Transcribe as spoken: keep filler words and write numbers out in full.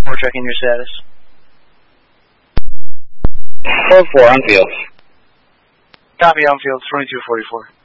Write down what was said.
We're checking your status. four four on field. Copy on field, twenty-two forty-four.